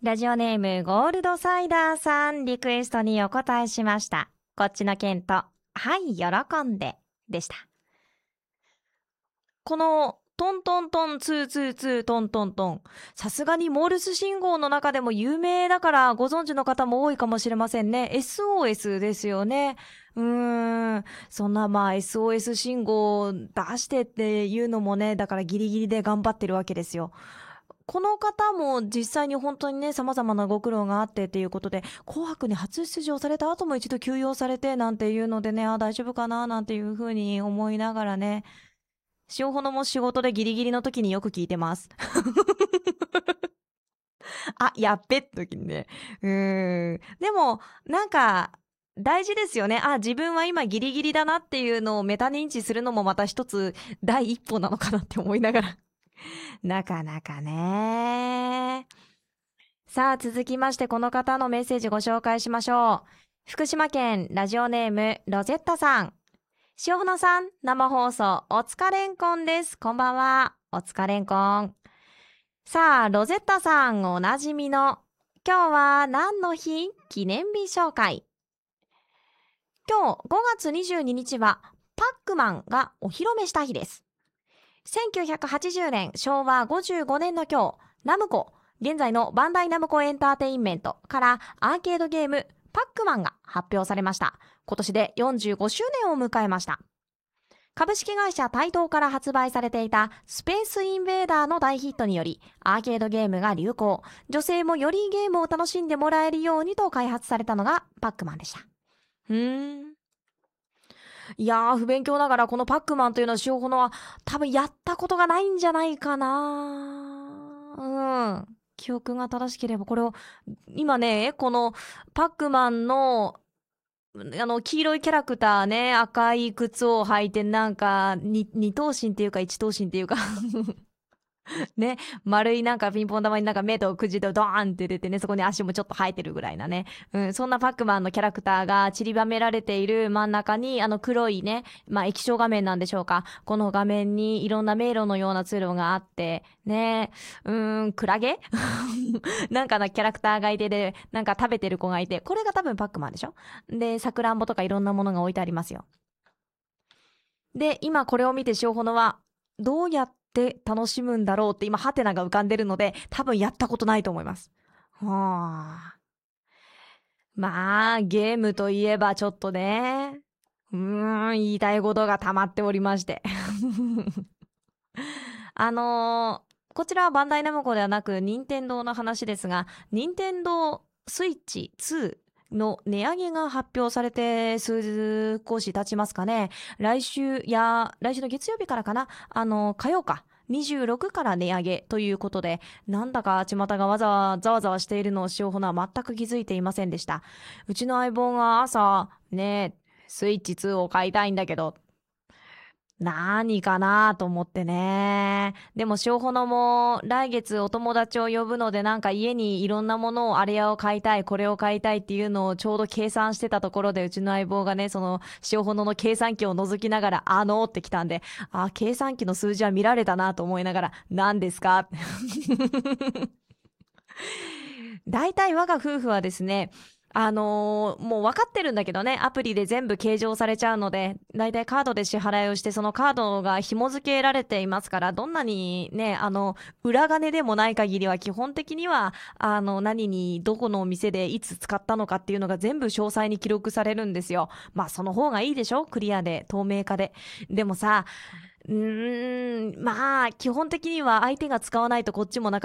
ラジオネームゴールドサイダーさん、リクエストにお答えしました。こっちのケント、はい、喜んででした。このトントントンツーツーツートントントン、さすがにモールス信号の中でも有名だからご存知の方も多いかもしれませんね。 SOS ですよね。そんなSOS 信号を出してっていうのもね、だからギリギリで頑張ってるわけですよ。この方も実際に本当にね、様々なご苦労があってっていうことで、紅白に初出場された後も一度休養されてなんていうのでね、大丈夫かななんていうふうに思いながらね、塩ほのも仕事でギリギリの時によく聞いてます。やっべって時にね。でも、なんか、大事ですよね。自分は今ギリギリだなっていうのをメタ認知するのもまた一つ第一歩なのかなって思いながら。なかなかね。さあ、続きましてこの方のメッセージご紹介しましょう。福島県ラジオネームロゼッタさん。塩花さん、生放送おつかれんこんです。こんばんは。おつかれんこん。さあ、ロゼッタさんおなじみの今日は何の日記念日紹介。今日5月22日はパックマンがお披露目した日です。1980年昭和55年の今日、ナムコ、現在のバンダイナムコエンターテインメントからアーケードゲームパックマンが発表されました。今年で45周年を迎えました。株式会社タイトーから発売されていたスペースインベーダーの大ヒットにより、アーケードゲームが流行、女性もよりゲームを楽しんでもらえるようにと開発されたのがパックマンでした。いやー、不勉強ながらこのパックマンというのは塩ほのは多分やったことがないんじゃないかな。記憶が正しければこれを、今ね、このパックマンの黄色いキャラクターね、赤い靴を履いてなんか二頭身っていうか一頭身っていうかね、丸いなんかピンポン玉になんか目と口とドーンって出てね、そこに足もちょっと生えてるぐらいなね。そんなパックマンのキャラクターが散りばめられている真ん中に黒いね、液晶画面なんでしょうか。この画面にいろんな迷路のような通路があって、ね、クラゲなんかキャラクターがいてで、なんか食べてる子がいて、これが多分パックマンでしょ。で、さくらんぼとかいろんなものが置いてありますよ。で、今これを見て塩ほのは、どうやって楽しむんだろうって今ハテナが浮かんでるので、多分やったことないと思います。ゲームといえばちょっとね、言いたいことが溜まっておりましてこちらはバンダイナムコではなく任天堂の話ですが、任天堂スイッチ2の値上げが発表されて少し経ちますかね。来週の月曜日からかな、火曜か。26から値上げということで、なんだか巷がざわざわしているのを塩ほなは全く気づいていませんでした。うちの相棒が朝、ね、スイッチ2を買いたいんだけど、何かなと思ってね。でも、塩ほのも来月お友達を呼ぶのでなんか家にいろんなものをあれを買いたい、これを買いたいっていうのをちょうど計算してたところで、うちの相棒がね、その塩ほのの計算機を覗きながら、ってきたんで、計算機の数字は見られたなと思いながら、何ですか大体我が夫婦はですね、もう分かってるんだけどね、アプリで全部計上されちゃうので、だいたいカードで支払いをして、そのカードが紐付けられていますから、どんなにね、裏金でもない限りは基本的には、何に、どこのお店でいつ使ったのかっていうのが全部詳細に記録されるんですよ。その方がいいでしょ？クリアで、透明化で。でもさ、基本的には相手が使わないとこっちもなかなか